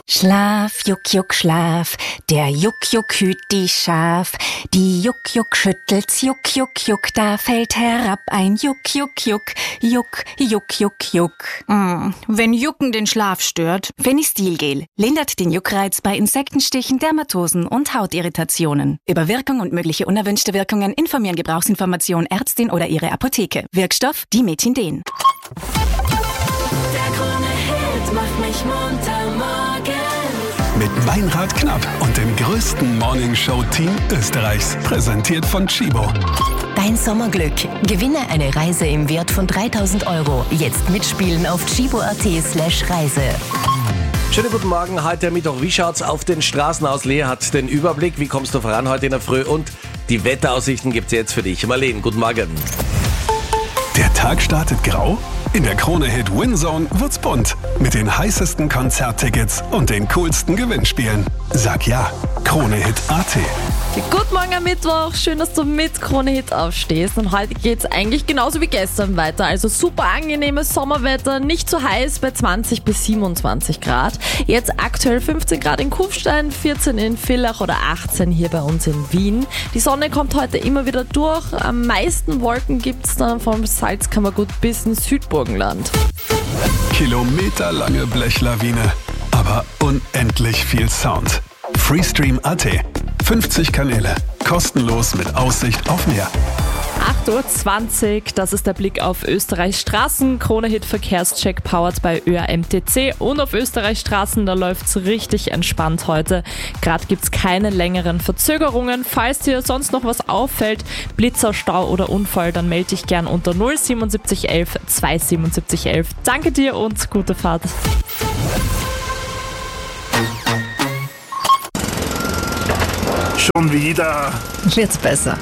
Schlaf, Juck, Juck, Schlaf, der Juck, Juck hüt die Schaf. Die Juck, Juck schüttelt's, Juck, Juck, Juck, da fällt herab ein Juck, Juck, Juck, Juck, Juck, Juck, Juck. Wenn Jucken den Schlaf stört, Fenistilgel lindert den Juckreiz bei Insektenstichen, Dermatosen und Hautirritationen. Über Wirkung und mögliche unerwünschte Wirkungen informieren Gebrauchsinformation Ärztin oder ihre Apotheke. Wirkstoff Dimethinden. Der Krone-Hit macht mich munter morgens. Mit Meinrad Knapp und dem größten Morningshow-Team Österreichs. Präsentiert von Chibo. Dein Sommerglück. Gewinne eine Reise im Wert von 3.000 €. Jetzt mitspielen auf chibo.at/Reise. Schönen guten Morgen, heute Mittwoch. Wie schaut's auf den Straßen aus? Lea hat den Überblick. Wie kommst du voran heute in der Früh? Und die Wetteraussichten gibt's jetzt für dich. Marlene, guten Morgen. Der Tag startet grau? In der Krone-Hit Winzone wird's bunt. Mit den heißesten Konzerttickets und den coolsten Gewinnspielen. Sag ja, Krone-Hit.at. Guten Morgen am Mittwoch, schön, dass du mit Krone-Hit aufstehst. Und heute geht's eigentlich genauso wie gestern weiter. Also super angenehmes Sommerwetter, nicht zu heiß bei 20 bis 27 Grad. Jetzt aktuell 15 Grad in Kufstein, 14 in Villach oder 18 hier bei uns in Wien. Die Sonne kommt heute immer wieder durch. Am meisten Wolken gibt's dann vom Salzkammergut bis ins Südburgenland. Kilometerlange Blechlawine, aber unendlich viel Sound. Freestream.at. 50 Kanäle, kostenlos mit Aussicht auf Meer. 8.20 Uhr, das ist der Blick auf Österreichs Straßen. Krone-Hit Verkehrscheck powered bei ÖAMTC. Und auf Österreichs Straßen, da läuft's richtig entspannt heute. Gerade gibt's keine längeren Verzögerungen. Falls dir sonst noch was auffällt, Blitzer, Stau oder Unfall, dann melde dich gern unter 07711 27711. Danke dir und gute Fahrt. Schon wieder. Wird's besser.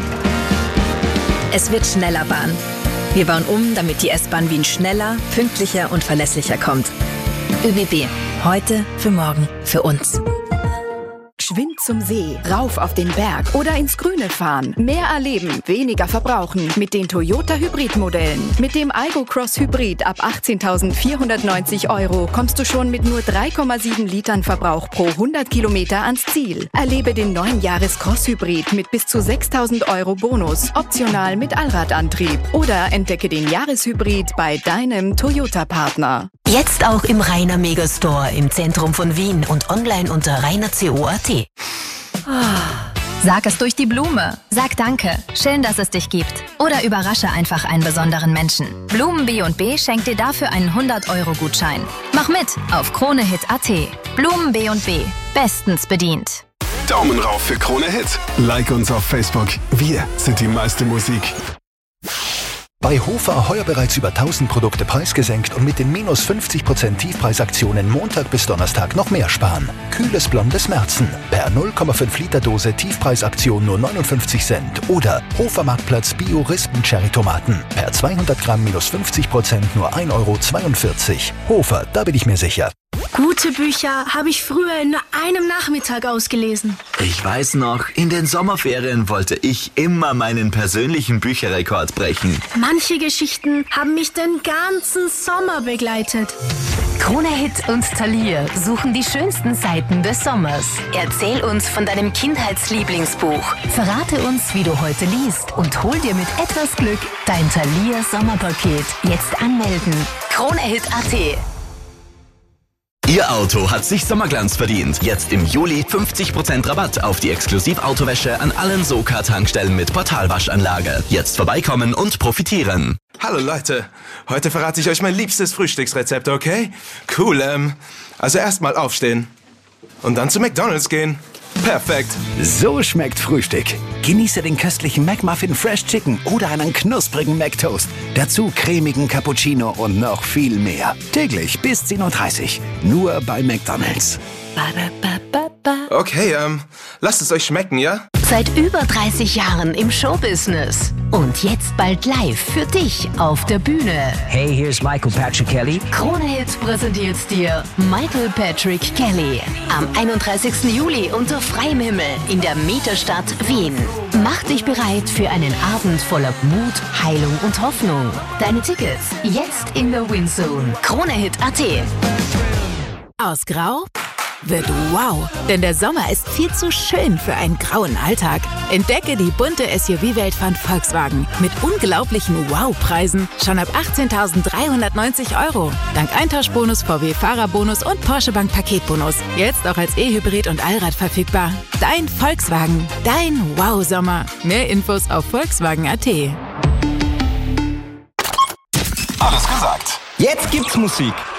Es wird schneller Bahn. Wir bauen um, damit die S-Bahn Wien schneller, pünktlicher und verlässlicher kommt. ÖBB. Heute, für morgen, für uns. Geschwind zum See, rauf auf den Berg oder ins Grüne fahren. Mehr erleben, weniger verbrauchen mit den Toyota Hybrid-Modellen. Mit dem Aygo Cross Hybrid ab 18.490 € kommst du schon mit nur 3,7 Litern Verbrauch pro 100 Kilometer ans Ziel. Erlebe den neuen Jahres-Cross Hybrid mit bis zu 6.000 € Bonus, optional mit Allradantrieb. Oder entdecke den Jahreshybrid bei deinem Toyota-Partner. Jetzt auch im Rainer Megastore im Zentrum von Wien und online unter rainerco.at. Sag es durch die Blume. Sag Danke. Schön, dass es dich gibt. Oder überrasche einfach einen besonderen Menschen. Blumen B&B schenkt dir dafür einen 100-€-Gutschein. Mach mit auf Krone-Hit.at. Blumen B&B. Bestens bedient. Daumen rauf für Krone-Hit. Like uns auf Facebook. Wir sind die meiste Musik. Bei Hofer heuer bereits über 1000 Produkte preisgesenkt und mit den minus 50% Tiefpreisaktionen Montag bis Donnerstag noch mehr sparen. Kühles blondes Märzen per 0,5 Liter Dose Tiefpreisaktion nur 59 Cent. Oder Hofer Marktplatz Bio Rispen Cherry Tomaten per 200 Gramm minus 50% nur 1,42 €. Hofer, da bin ich mir sicher. Gute Bücher habe ich früher in nur einem Nachmittag ausgelesen. Ich weiß noch, in den Sommerferien wollte ich immer meinen persönlichen Bücherrekord brechen. Manche Geschichten haben mich den ganzen Sommer begleitet. Krone-Hit und Thalia suchen die schönsten Seiten des Sommers. Erzähl uns von deinem Kindheitslieblingsbuch. Verrate uns, wie du heute liest. Und hol dir mit etwas Glück dein Thalia Sommerpaket. Jetzt anmelden. Krone-Hit.at. Ihr Auto hat sich Sommerglanz verdient. Jetzt im Juli 50% Rabatt auf die Exklusivautowäsche an allen Soka-Tankstellen mit Portalwaschanlage. Jetzt vorbeikommen und profitieren. Hallo Leute, heute verrate ich euch mein liebstes Frühstücksrezept, okay? Cool, also erstmal aufstehen und dann zu McDonald's gehen. Perfekt. So schmeckt Frühstück. Genieße den köstlichen McMuffin Fresh Chicken oder einen knusprigen McToast. Dazu cremigen Cappuccino und noch viel mehr. Täglich bis 10:30 Uhr. Nur bei McDonald's. Okay, lasst es euch schmecken, ja? Seit über 30 Jahren im Showbusiness. Und jetzt bald live für dich auf der Bühne. Hey, here's Michael Patrick Kelly. Krone-Hit präsentiert dir Michael Patrick Kelly. Am 31. Juli unter freiem Himmel in der Mieterstadt Wien. Mach dich bereit für einen Abend voller Mut, Heilung und Hoffnung. Deine Tickets jetzt in der Winzone. Krone-Hit.at. Aus Grau wird wow. Denn der Sommer ist viel zu schön für einen grauen Alltag. Entdecke die bunte SUV-Welt von Volkswagen. Mit unglaublichen Wow-Preisen. Schon ab 18.390 €. Dank Eintauschbonus, VW-Fahrerbonus und Porsche Bank Paketbonus. Jetzt auch als E-Hybrid und Allrad verfügbar. Dein Volkswagen. Dein Wow-Sommer. Mehr Infos auf Volkswagen.at. Alles gesagt. Jetzt gibt's Musik.